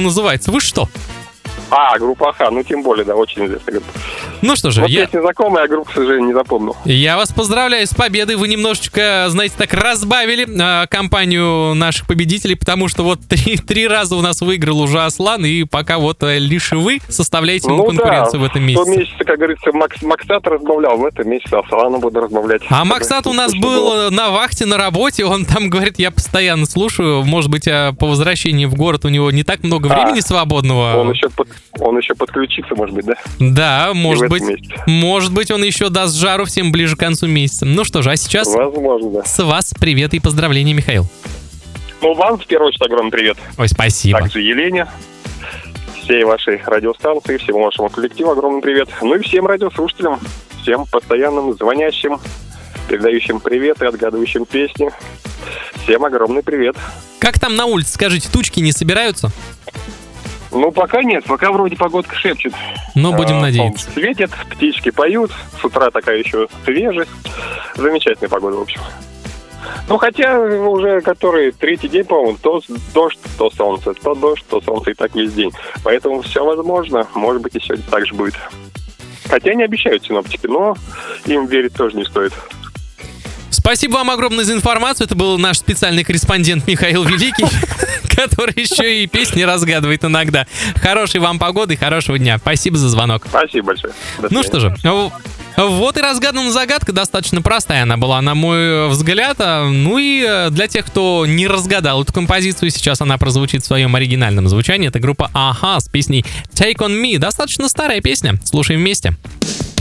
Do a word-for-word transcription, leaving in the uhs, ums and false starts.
называется. Вы что? А, группа Аха, ну тем более, да, очень известная группа. Ну что же, вот я... песня знакомая, а группу, к сожалению, не запомнил. Я вас поздравляю с победой. Вы немножечко, знаете, так разбавили э, компанию наших победителей, потому что вот три, три раза у нас выиграл уже Аслан, и пока вот э, лишь вы составляете ему ну, конкуренцию да, в этом месяце. В том месяце, как говорится, Макс, Максат разбавлял, в этом месяце Аслана буду разбавлять. А Максат у нас был было. на вахте, на работе, он там говорит, я постоянно слушаю, может быть, по возвращении в город у него не так много времени а, свободного. Он еще, под, он еще подключится, может быть, да? Да, может быть. Может быть, он еще даст жару всем ближе к концу месяца. Ну что же, а сейчас возможно, да. С вас привет и поздравления, Михаил. Ну, вам, в первую очередь, огромный привет. Ой, спасибо. Также Елене, всей вашей радиостанции, всему вашему коллективу огромный привет. Ну и всем радиослушателям, всем постоянным звонящим, передающим приветы, отгадывающим песни. Всем огромный привет. Как там на улице, скажите, тучки не собираются? Ну, пока нет, пока вроде погодка шепчет. Но будем а, надеяться. Светит, птички поют, с утра такая еще свежесть. Замечательная погода, в общем. Ну, хотя уже который третий день, по-моему, то дождь, то солнце, то дождь, то солнце, и так весь день. Поэтому все возможно, может быть, и сегодня так же будет. Хотя не обещают синоптики, но им верить тоже не стоит. Спасибо вам огромное за информацию. Это был наш специальный корреспондент Михаил Великий, который еще и песни разгадывает иногда. Хорошей вам погоды и хорошего дня. Спасибо за звонок. Спасибо большое. Ну что же, вот и разгадана загадка. Достаточно простая она была, на мой взгляд. Ну и для тех, кто не разгадал эту композицию, сейчас она прозвучит в своем оригинальном звучании. Это группа Аха с песней Take On Me. Достаточно старая песня. Слушаем вместе.